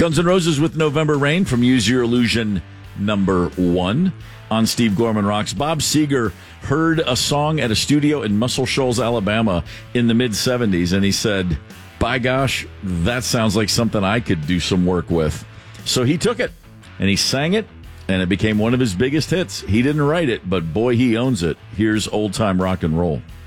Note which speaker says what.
Speaker 1: Guns N' Roses with November Rain from Use Your Illusion #1 on Steve Gorman Rocks. Bob Seger heard a song at a studio in Muscle Shoals, Alabama in the mid-'70s, and he said, by gosh, that sounds like something I could do some work with. So he took it, and he sang it, and it became one of his biggest hits. He didn't write it, but boy, he owns it. Here's Old Time Rock and Roll.